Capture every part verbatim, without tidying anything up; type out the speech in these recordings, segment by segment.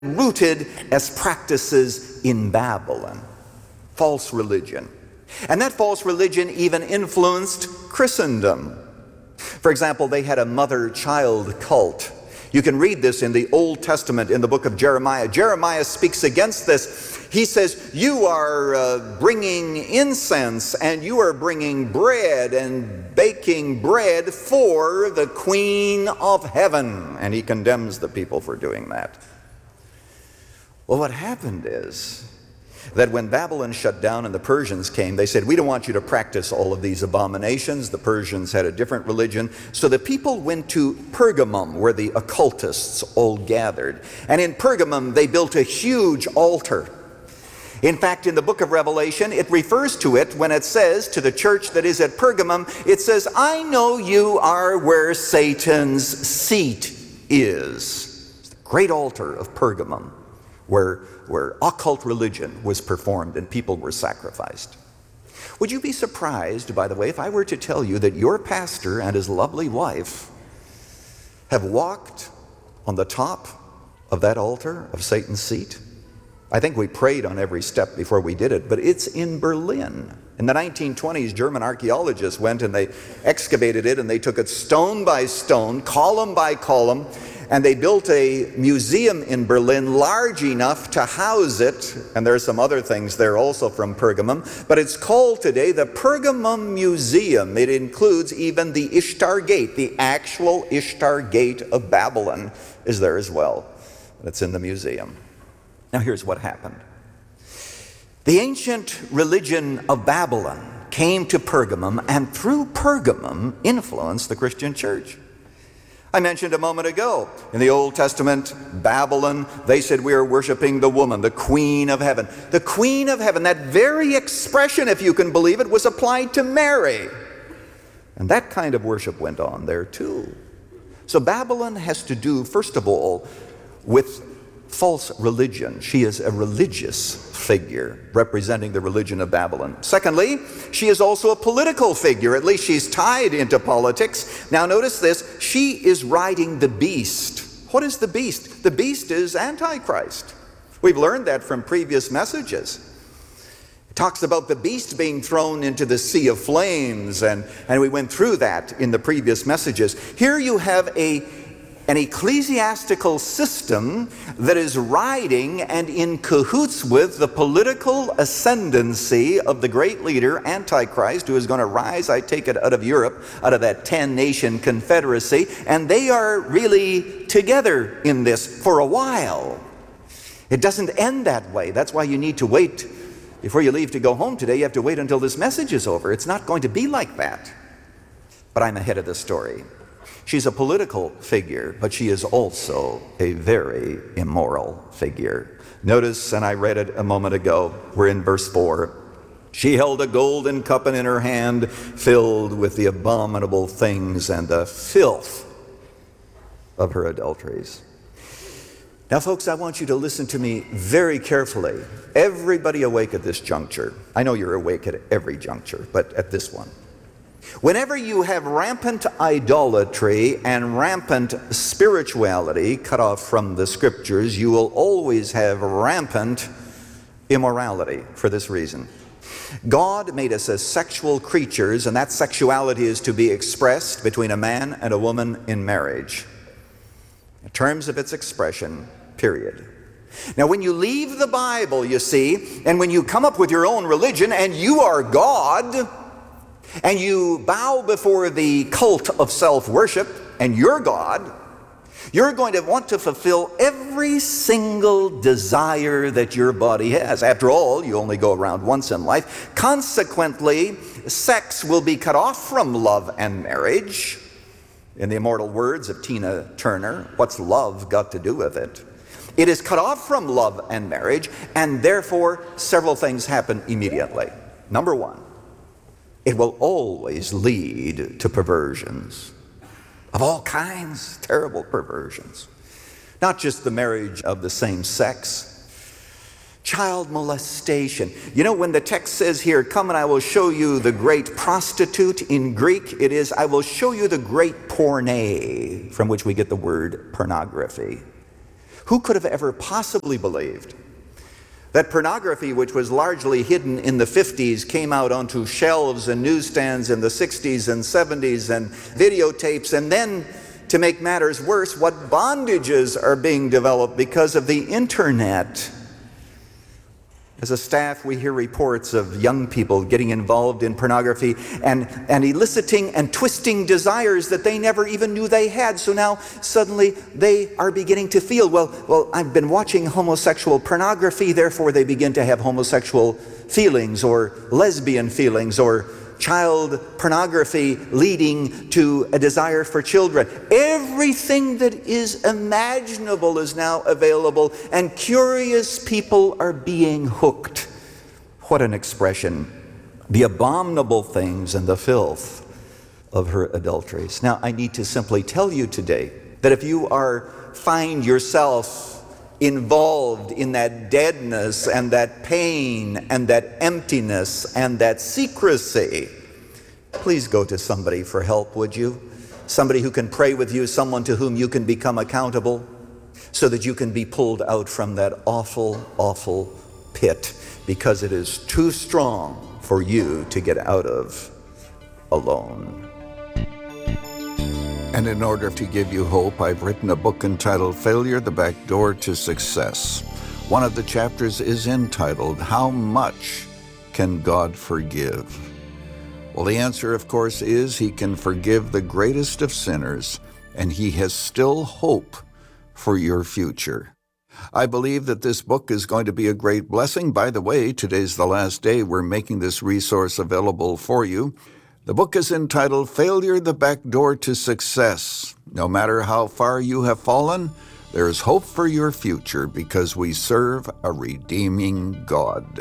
rooted as practices in Babylon. False religion. And that false religion even influenced Christendom. For example, they had a mother-child cult. You can read this in the Old Testament in the book of Jeremiah. Jeremiah speaks against this. He says, you are uh, bringing incense and you are bringing bread and baking bread for the Queen of Heaven. And he condemns the people for doing that. Well, what happened is that when Babylon shut down and the Persians came, they said, we don't want you to practice all of these abominations. The Persians had a different religion. So the people went to Pergamum, where the occultists all gathered. And in Pergamum, they built a huge altar. In fact, in the book of Revelation, it refers to it when it says to the church that is at Pergamum, it says, I know you are where Satan's seat is. It's the great altar of Pergamum, where where occult religion was performed and people were sacrificed. Would you be surprised, by the way, if I were to tell you that your pastor and his lovely wife have walked on the top of that altar of Satan's seat? I think we prayed on every step before we did it, but it's in Berlin. In the nineteen twenties, German archaeologists went and they excavated it and they took it stone by stone, column by column, and they built a museum in Berlin large enough to house it, and there are some other things there also from Pergamum, but it's called today the Pergamum Museum. It includes even the Ishtar Gate, the actual Ishtar Gate of Babylon is there as well. It's in the museum. Now here's what happened. The ancient religion of Babylon came to Pergamum, and through Pergamum influenced the Christian church. I mentioned a moment ago, in the Old Testament, Babylon, they said we are worshiping the woman, the Queen of Heaven. The Queen of Heaven, that very expression, if you can believe it, was applied to Mary. And that kind of worship went on there too. So Babylon has to do, first of all, with false religion. She is a religious figure representing the religion of Babylon. Secondly, she is also a political figure. At least she's tied into politics. Now notice this. She is riding the beast. What is the beast? The beast is Antichrist. We've learned that from previous messages. It talks about the beast being thrown into the sea of flames, and, and we went through that in the previous messages. Here you have a an ecclesiastical system that is riding and in cahoots with the political ascendancy of the great leader, Antichrist, who is going to rise, I take it, out of Europe, out of that ten-nation confederacy, and they are really together in this for a while. It doesn't end that way. That's why you need to wait. Before you leave to go home today, you have to wait until this message is over. It's not going to be like that. But I'm ahead of the story. She's a political figure, but she is also a very immoral figure. Notice, and I read it a moment ago, we're in verse four. She held a golden cup in her hand filled with the abominable things and the filth of her adulteries. Now, folks, I want you to listen to me very carefully. Everybody awake at this juncture. I know you're awake at every juncture, but at this one. Whenever you have rampant idolatry and rampant spirituality cut off from the scriptures, you will always have rampant immorality for this reason. God made us as sexual creatures, and that sexuality is to be expressed between a man and a woman in marriage. In terms of its expression, period. Now, when you leave the Bible, you see, and when you come up with your own religion and you are God, and you bow before the cult of self-worship, and you're God, you're going to want to fulfill every single desire that your body has. After all, you only go around once in life. Consequently, sex will be cut off from love and marriage. In the immortal words of Tina Turner, what's love got to do with it? It is cut off from love and marriage, and therefore several things happen immediately. Number one, it will always lead to perversions of all kinds, terrible perversions. Not just the marriage of the same sex, child molestation. You know, when the text says here, come and I will show you the great prostitute, in Greek it is, I will show you the great porne, from which we get the word pornography. Who could have ever possibly believed that pornography, which was largely hidden in the fifties, came out onto shelves and newsstands in the sixties and seventies and videotapes, and then, to make matters worse, what bondages are being developed because of the internet? As a staff, we hear reports of young people getting involved in pornography and, and eliciting and twisting desires that they never even knew they had. So now suddenly they are beginning to feel, well, well, I've been watching homosexual pornography, therefore they begin to have homosexual feelings or lesbian feelings, or child pornography leading to a desire for children. Everything that is imaginable is now available, and curious people are being hooked. What an expression. The abominable things and the filth of her adulteries. Now, I need to simply tell you today that if you are find yourself involved in that deadness and that pain and that emptiness and that secrecy, please go to somebody for help, would you? Somebody who can pray with you, someone to whom you can become accountable, so that you can be pulled out from that awful, awful pit, because it is too strong for you to get out of alone. And in order to give you hope, I've written a book entitled Failure, the Back Door to Success. One of the chapters is entitled, How Much Can God Forgive? Well, the answer, of course, is He can forgive the greatest of sinners, and He has still hope for your future. I believe that this book is going to be a great blessing. By the way, today's the last day we're making this resource available for you. The book is entitled Failure, the Back Door to Success. No matter how far you have fallen, there is hope for your future because we serve a redeeming God.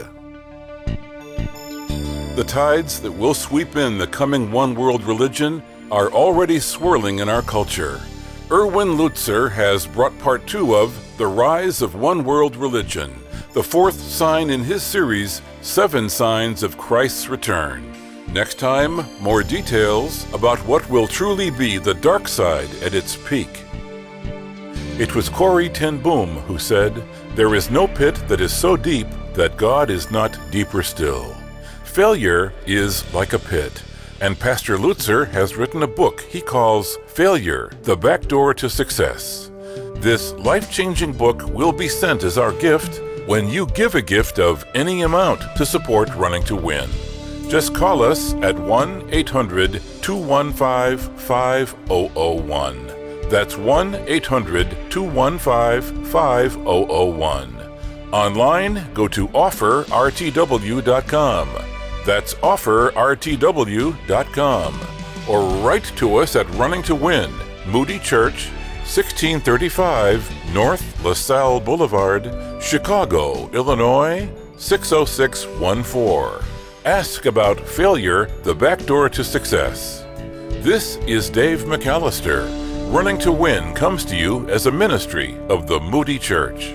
The tides that will sweep in the coming one-world religion are already swirling in our culture. Erwin Lutzer has brought part two of The Rise of One-World Religion, the fourth sign in his series, Seven Signs of Christ's Return. Next time, more details about what will truly be the dark side at its peak. It was Corrie ten Boom who said, "There is no pit that is so deep that God is not deeper still." Failure is like a pit, and Pastor Lutzer has written a book he calls Failure, the Back Door to Success. This life-changing book will be sent as our gift when you give a gift of any amount to support Running to Win. Just call us at one eight hundred two one five five zero zero one. That's one eight hundred two one five five zero zero one. Online, go to offer r t w dot com. That's offer r t w dot com. Or write to us at Running to Win, Moody Church, sixteen thirty-five North LaSalle Boulevard, Chicago, Illinois, six oh six one four. Ask about Failure, the Back Door to Success. This is Dave McAllister. Running to Win comes to you as a ministry of the Moody Church.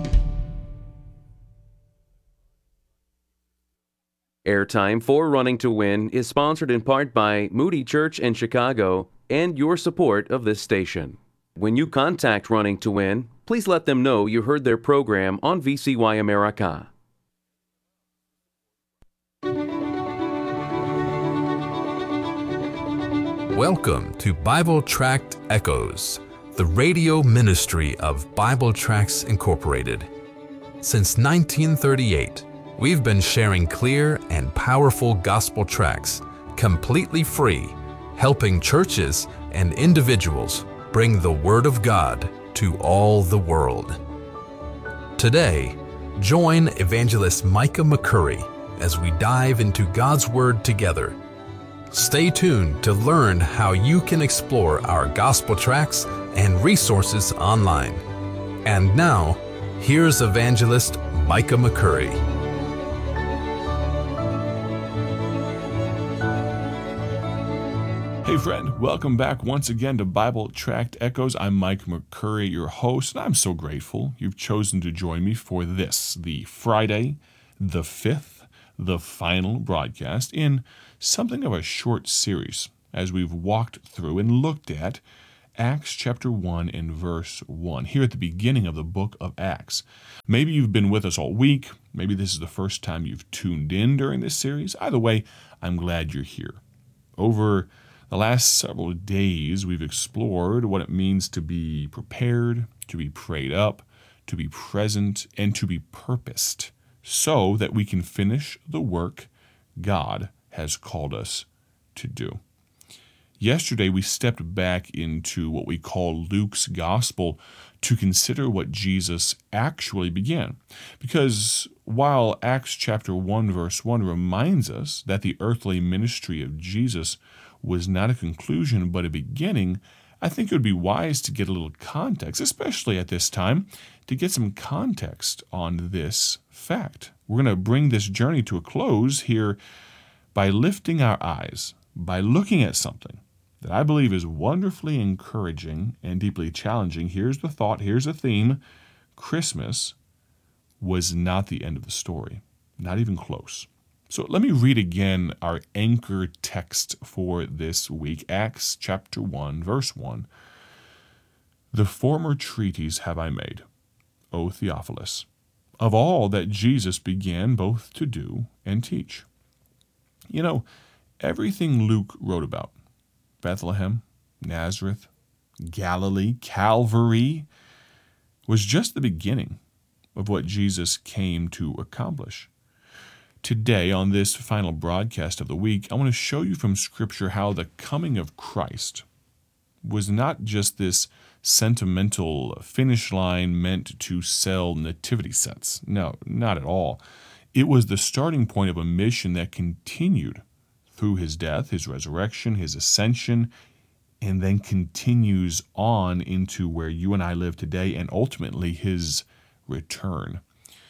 Airtime for Running to Win is sponsored in part by Moody Church in Chicago and your support of this station. When you contact Running to Win, please let them know you heard their program on V C Y America. Welcome to Bible Tract Echoes, the radio ministry of Bible Tracts Incorporated. Since nineteen thirty-eight, we've been sharing clear and powerful gospel tracts, completely free, helping churches and individuals bring the Word of God to all the world. Today, join Evangelist Micah McCurry as we dive into God's Word together. Stay tuned to learn how you can explore our gospel tracts and resources online. And now, here's Evangelist Micah McCurry. Hey friend, welcome back once again to Bible Tract Echoes. I'm Mike McCurry, your host, and I'm so grateful you've chosen to join me for this, the Friday, the fifth, the final broadcast in something of a short series as we've walked through and looked at Acts chapter one and verse one, here at the beginning of the book of Acts. Maybe you've been with us all week. Maybe this is the first time you've tuned in during this series. Either way, I'm glad you're here. Over the last several days, we've explored what it means to be prepared, to be prayed up, to be present, and to be purposed, so that we can finish the work God has called us to do. Yesterday, we stepped back into what we call Luke's gospel to consider what Jesus actually began. Because while Acts chapter one, verse one reminds us that the earthly ministry of Jesus was not a conclusion but a beginning, I think it would be wise to get a little context, especially at this time, to get some context on this fact. We're going to bring this journey to a close here by lifting our eyes, by looking at something that I believe is wonderfully encouraging and deeply challenging. Here's the thought, here's the theme. Christmas was not the end of the story, not even close. So let me read again our anchor text for this week, Acts chapter one, verse one. The former treatise have I made, O Theophilus, of all that Jesus began both to do and teach. You know, everything Luke wrote about, Bethlehem, Nazareth, Galilee, Calvary, was just the beginning of what Jesus came to accomplish. Today, on this final broadcast of the week, I want to show you from Scripture how the coming of Christ was not just this sentimental finish line meant to sell nativity sets. No, not at all. It was the starting point of a mission that continued through his death, his resurrection, his ascension, and then continues on into where you and I live today, and ultimately his return.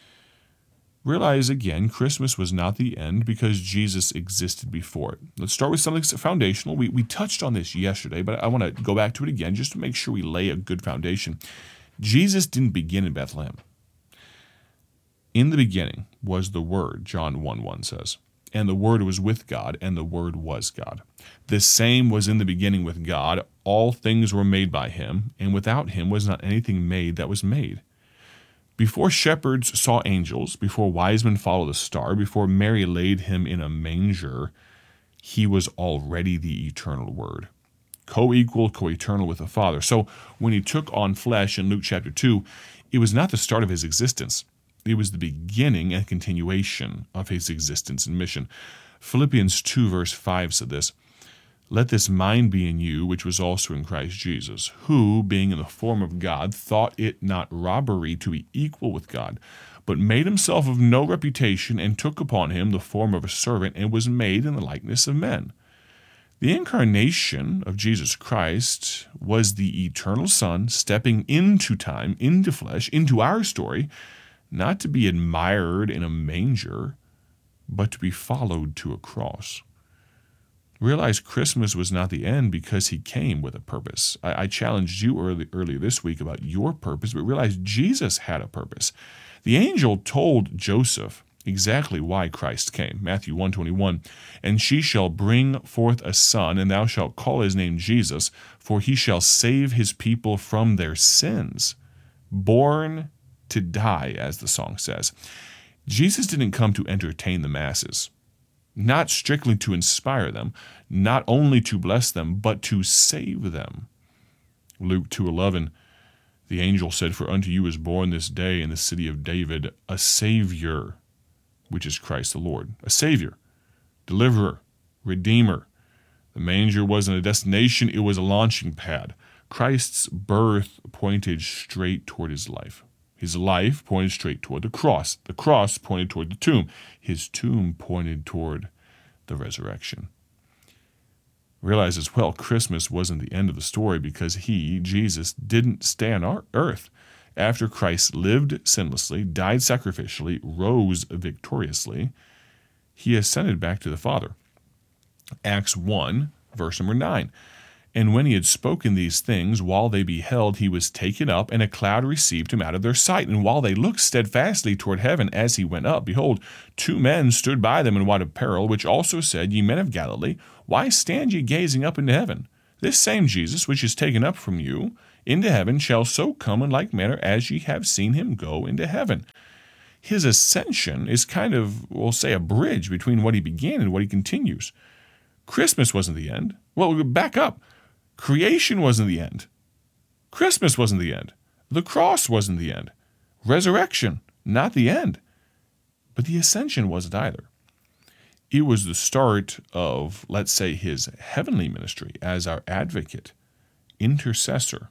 Realize again, Christmas was not the end because Jesus existed before it. Let's start with something foundational. We, we touched on this yesterday, but I want to go back to it again just to make sure we lay a good foundation. Jesus didn't begin in Bethlehem. In the beginning was the Word, John one one says. And the Word was with God, and the Word was God. The same was in the beginning with God. All things were made by him, and without him was not anything made that was made. Before shepherds saw angels, before wise men followed the star, before Mary laid him in a manger, he was already the eternal Word, co-equal, co-eternal with the Father. So when he took on flesh in Luke chapter two, it was not the start of his existence. It was the beginning and continuation of his existence and mission. Philippians two verse five said this, Let this mind be in you, which was also in Christ Jesus, who, being in the form of God, thought it not robbery to be equal with God, but made himself of no reputation, and took upon him the form of a servant, and was made in the likeness of men. The incarnation of Jesus Christ was the eternal Son stepping into time, into flesh, into our story, not to be admired in a manger, but to be followed to a cross. Realize Christmas was not the end because he came with a purpose. I, I challenged you early, earlier this week about your purpose, but realize Jesus had a purpose. The angel told Joseph exactly why Christ came. Matthew one twenty-one, And she shall bring forth a son, and thou shalt call his name Jesus, for he shall save his people from their sins. Born to die, as the song says. Jesus didn't come to entertain the masses, not strictly to inspire them, not only to bless them, but to save them. Luke two eleven, the angel said, For unto you is born this day in the city of David a Savior, which is Christ the Lord. A Savior, Deliverer, Redeemer. The manger wasn't a destination, it was a launching pad. Christ's birth pointed straight toward his life. His life pointed straight toward the cross. The cross pointed toward the tomb. His tomb pointed toward the resurrection. Realize as well, Christmas wasn't the end of the story because he, Jesus, didn't stay on our earth. After Christ lived sinlessly, died sacrificially, rose victoriously, he ascended back to the Father. Acts one, verse number nine. And when he had spoken these things, while they beheld, he was taken up, and a cloud received him out of their sight. And while they looked steadfastly toward heaven as he went up, behold, two men stood by them in white apparel, which also said, Ye men of Galilee, why stand ye gazing up into heaven? This same Jesus, which is taken up from you into heaven, shall so come in like manner as ye have seen him go into heaven. His ascension is kind of, we'll say, a bridge between what he began and what he continues. Christmas wasn't the end. Well, back up. Creation wasn't the end. Christmas wasn't the end. The cross wasn't the end. Resurrection, not the end. But the ascension wasn't either. It was the start of, let's say, his heavenly ministry as our advocate, intercessor,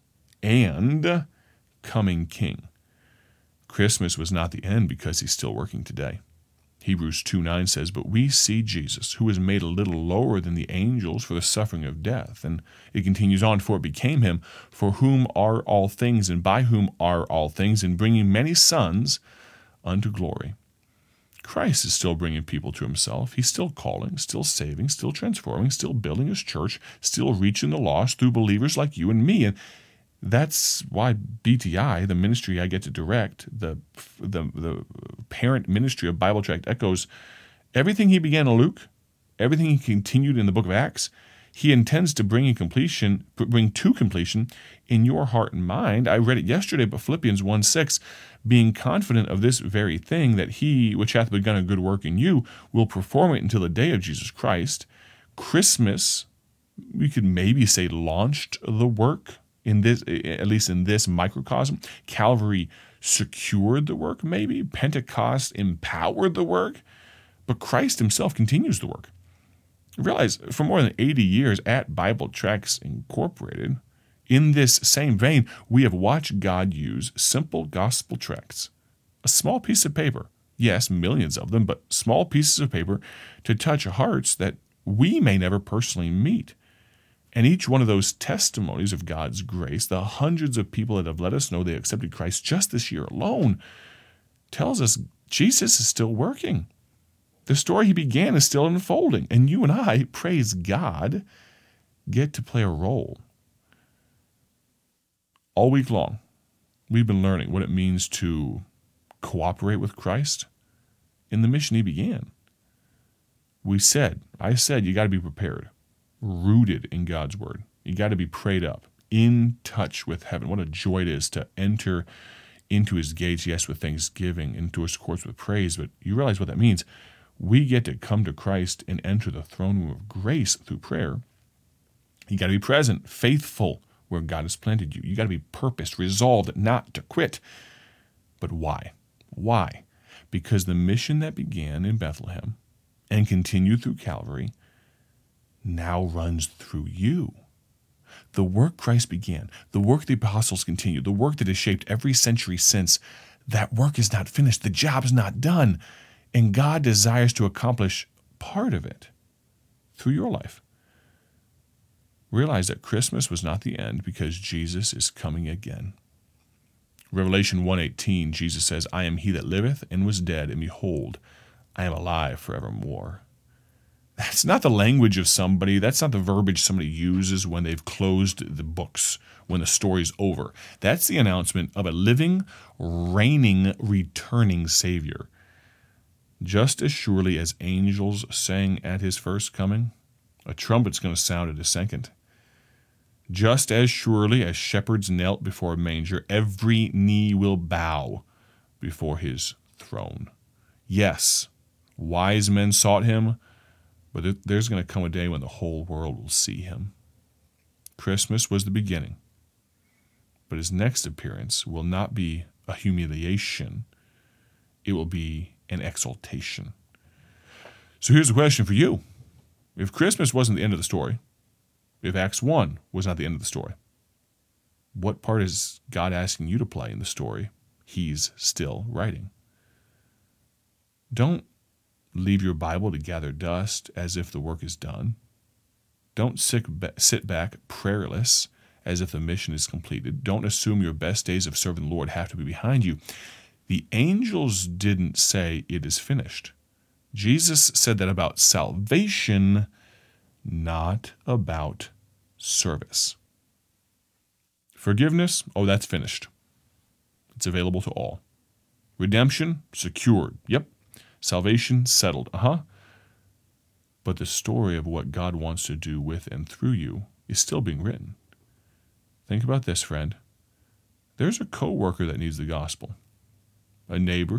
and coming king. Christmas was not the end because he's still working today. Hebrews two nine says, "But we see Jesus, who was made a little lower than the angels for the suffering of death." And it continues on, "For it became him, for whom are all things, and by whom are all things, in bringing many sons unto glory." Christ is still bringing people to himself. He's still calling, still saving, still transforming, still building his church, still reaching the lost through believers like you and me. And that's why B T I, the ministry I get to direct, the, the, the parent ministry of Bible Tract Echoes, everything he began in Luke, everything he continued in the book of Acts, he intends to bring in completion, bring to completion in your heart and mind. I read it yesterday, but Philippians one six, being confident of this very thing, that he which hath begun a good work in you will perform it until the day of Jesus Christ. Christmas, we could maybe say, launched the work in this, at least in this microcosm. Calvary secured the work, maybe. Pentecost empowered the work. But Christ himself continues the work. Realize, for more than eighty years at Bible Tracts Incorporated, in this same vein, we have watched God use simple gospel tracts, a small piece of paper, yes, millions of them, but small pieces of paper, to touch hearts that we may never personally meet. And each one of those testimonies of God's grace, the hundreds of people that have let us know they accepted Christ just this year alone, tells us Jesus is still working. The story he began is still unfolding, and you and I, praise God, get to play a role. All week long, we've been learning what it means to cooperate with Christ in the mission he began. We said, I said, you got to be prepared, rooted in God's word. You got to be prayed up, in touch with heaven. What a joy it is to enter into his gates, yes, with thanksgiving, into his courts with praise. But you realize what that means. We get to come to Christ and enter the throne room of grace through prayer. You got to be present, faithful where God has planted you. You got to be purposed, resolved not to quit. But why? Why? Because the mission that began in Bethlehem and continued through Calvary now runs through you. The work Christ began, the work the apostles continued, the work that has shaped every century since, that work is not finished. The job's not done. And God desires to accomplish part of it through your life. Realize that Christmas was not the end because Jesus is coming again. Revelation one eighteen, Jesus says, "I am he that liveth and was dead, and behold, I am alive forevermore." That's not the language of somebody. That's not the verbiage somebody uses when they've closed the books, when the story's over. That's the announcement of a living, reigning, returning Savior. Just as surely as angels sang at his first coming, a trumpet's going to sound at his second. Just as surely as shepherds knelt before a manger, every knee will bow before his throne. Yes, wise men sought him, but there's going to come a day when the whole world will see him. Christmas was the beginning, but his next appearance will not be a humiliation. It will be an exaltation. So here's a question for you. If Christmas wasn't the end of the story, if Acts one was not the end of the story, what part is God asking you to play in the story he's still writing? Don't leave your Bible to gather dust as if the work is done. Don't sit back prayerless as if the mission is completed. Don't assume your best days of serving the Lord have to be behind you. The angels didn't say it is finished. Jesus said that about salvation, not about service. Forgiveness, oh, that's finished. It's available to all. Redemption, secured. Yep. Salvation, settled. Uh-huh. But the story of what God wants to do with and through you is still being written. Think about this, friend. There's a coworker that needs the gospel, a neighbor